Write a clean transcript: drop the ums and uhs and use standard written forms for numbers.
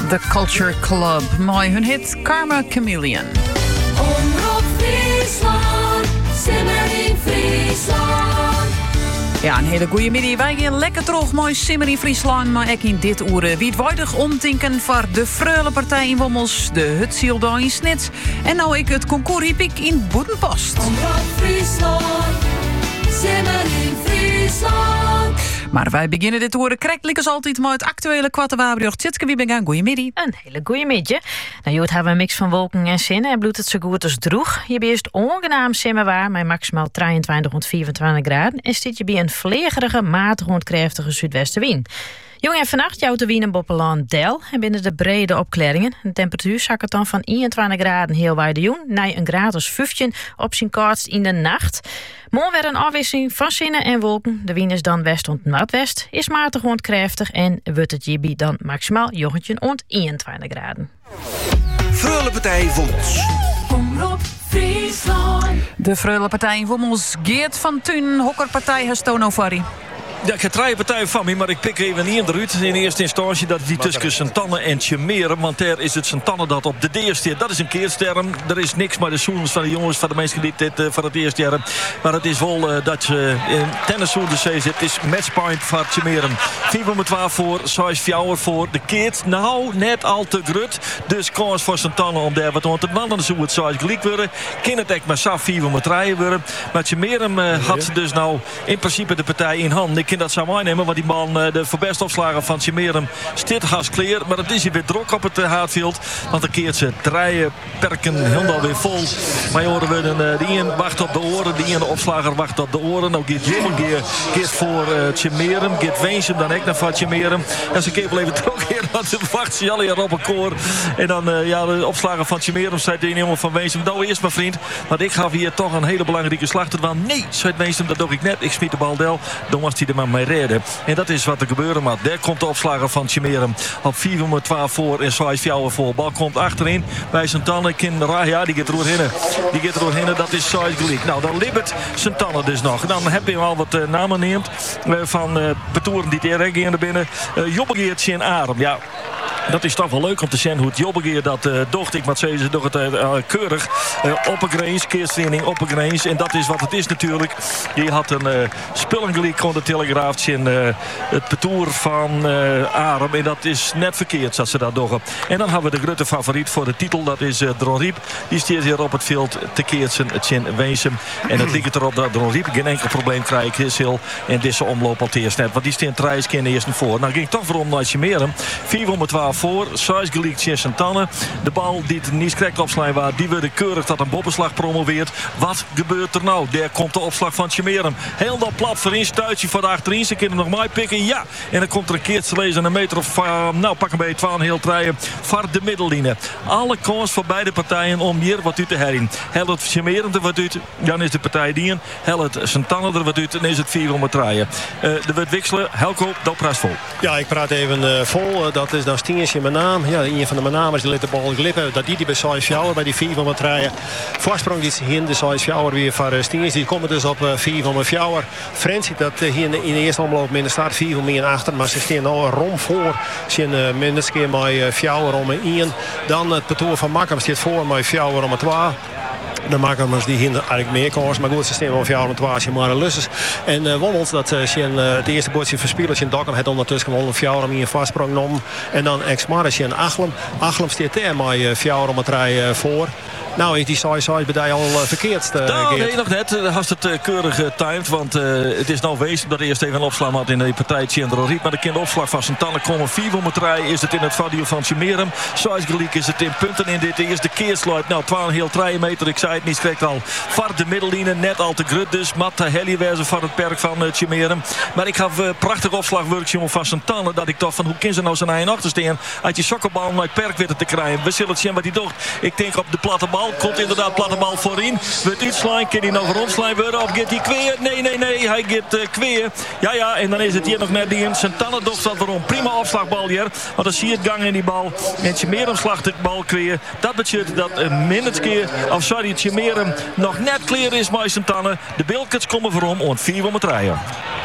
The Culture Club. Mooi hun hit Karma Chameleon. Omroep Friesland, Simmering Friesland. Ja, een hele goede middag. Wij gaan lekker terug, mooi simmer in Friesland. Maar ook in dit uur wie het weinig omtinken voor de Freule Partij in Wommels, de Hutzielda in Snits en nou ik het concours hippik in Boedenpost. Omroep Friesland, Simmering Friesland. Maar wij beginnen dit uur correct als altijd met het actuele kwartwaarbrug. Tjitske, wie ben gaan? Goeiemiddag. Een hele goeie middag. Nou, joh, hebben we een mix van wolken en zinnen en bloedt het zo goed als droeg. Je bent ongenaam simmerwaar met maximaal 23 tot 24 graden. En zit je bij een vlegerige, matige, krachtige zuidwestenwind. Jong en vannacht jouwt de wien en Boppelaan Del en binnen de brede opklaringen. De temperatuur zakken dan van 21 graden heel Weidejoen naar een graad als 15 op zijn koudst in de nacht. Morgen weer een afwisseling van zinnen en wolken. De wind is dan west tot noordwest, is matig krachtig en wordt het jibbi dan maximaal joggetje ont 21 graden. Freule Partij Wommels. Omroep Friesland. De Freule Partij in Wommels, Geert van Thun, hokkerpartij Hastonovari. Ja, ik heb drie partijen van me, maar ik pik even niet eruit. In eerste instantie dat is die tussen Sint-Anne en Tjemeren. Want daar is het Sint-Anne dat op de eerste jaar. Dat is een keersterm. Er is niks maar de zoens van de jongens, van de mensen die dit voor het eerste jaar. Maar het is wel dat je in tenniszoens zit. Het is matchpoint voor Tjemeren. 4,12 voor, 6,4 voor de keert. Nou, net al te grut. Dus kans voor Sint-Anne om daar wat aan te mannen. Zo het 6 gelijk worden. Kan het echt maar saf 4,3 worden. Maar Tjemeren had ze dus nou in principe de partij in hand. Ik kan dat zo meenemen, want die man, de voorbest opslagen van Tjemerum, stiet haast maar het is hier weer druk op het Haardveld, want dan keert ze draaien, perken helemaal weer vol. Maar horen we de een wacht op de oren, de ene opslager wacht op de oren. Nou gaat Jommengeer voor Tjemerum, gaat Weensum dan ook naar van Tjemerum. En ze keer even terug hier, want dan wacht ze al hier op een koor. En dan de opslager van Tjemerum zei de jongen van Weensum, nou eerst mijn vriend, want ik gaf hier toch een hele belangrijke slag. Want nee, zei Weensum, dat doe ik net. Ik smiet de bal del, dan was hij er maar mee redden. En dat is wat er gebeuren moet. Daar komt de opslager van Tjemerum op 4,12 voor en 6,4 voor. Bal komt achterin bij Sint-Anne. Ja, die gaat er doorheen. Die gaat er doorheen, dat is 6 gelijk. Nou, dan libbert Sint-Anne dus nog. Dan heb je al wat namen neemt van betoeren die er reageren binnen. Jobbegeertje en Arem. Ja. Dat is toch wel leuk om te zien hoe het Jobbegeer dat docht. Ik moet zeggen, door het keurig op een grens, keerstraining op een grens. En dat is wat het is natuurlijk. Je had een spullengelijk aan de Telegraaf in het betoer van Arem. En dat is net verkeerd, zat ze dat doen. En dan hebben we de grote favoriet voor de titel. Dat is Dronriep. Die staat hier op het veld te keertsen, het in Weensum. En het lijkt erop dat Dronriep geen enkel probleem krijgt. Heel en deze omloop al eerst net. Want die staat 3 keer in de eerste voor. Nou ging toch voor om naar Tjemerum. 4,12 voor, 6 gelijk in Sint-Anne. De bal die het niet correct opslaan was, die wordt keurig dat een boppenslag promoveert. Wat gebeurt er nou? Daar komt de opslag van Tjemerum. Heel dat plat voorin, stuitje voor de achterin. Ze kunnen nog maar pikken, ja. En dan komt er een keertje lezen, een meter of, nou pak een beetje 12 heel treien voor de middellijnen. Alle kans voor beide partijen om hier wat uit te herin. Hel het Tjemerum er wat uit, dan is de partij die in. Hel het Sint-Anne er wat uit, dan is het 4 om het treien. Er wordt wisselen, Helco, dat praat vol. Ja, ik praat even vol. Dat is dan Stiens in mijn naam. Ja, een van de mijn naam is die liet de bal glippen. Dat die bij 6-4 bij die 4 van het rijden. Voorsprong die hier de 6-4 weer voor Stiens. Die komen dus op 4 van 4. Frans dat hier in de eerste omloop in de start 4 van meer achter. Maar ze staan nou een rom voor. Ze zijn minstens keer met 4 om 1. Dan het petoor van Makkum staat voor met 4 om 2. De Makkumers die hinder eigenlijk meer kans. Maar goed, ze staan wel 4 om 2 als je maar een lusses. En Wommels dat ze het eerste bordje verspelen. Ze Dokkum het ondertussen gewoon 4 om 1 vastsprong om. En dan ex-Marres en Achlem. Achlem staat daar met 4 om 3 voor. Nou, is die saai bedij al verkeerd? Nee, nog net. Had het keurig getimed. Want het is nou wezen dat eerst even een opslag had in de partij Tjendro Riep. Maar de kinderopslag van Sint-Anne komen 4 om 3. Is het in het vadio van Tjemerum. Zoals gelijk is het in punten in dit eerste keersluit. Nou, 12 heel 3 meter. Ik zei het niet correct al. Var de middellijnen net al te grut. Dus Matta Hellywezen van het perk van Tjemerum. Maar ik gaf prachtig opslagwerkje van Sint-Anne. Dat ik dacht van hoe kan ze nou zijn eigen achter staan. Uit je sokkerbal naar het perk weer te krijgen. We zullen het zien wat hij doet. Ik denk op de platte bal. Komt inderdaad platte bal voorin. Wordt uitslaan. Kan hij nog rondslaan worden? Of gaat hij kweer? Nee. Hij gaat kweer. Ja. En dan is het hier nog net die in. Sint-Anne docht dat waarom. Prima opslagbal hier. Want dan zie je het gang in die bal. En Tjemerum slacht de bal kweer. Dat betekent dat een minutkeer. Of sorry, Tjemerum nog net clear is bij Sint-Anne. De Bilkets komen voor om 4 om het rijden.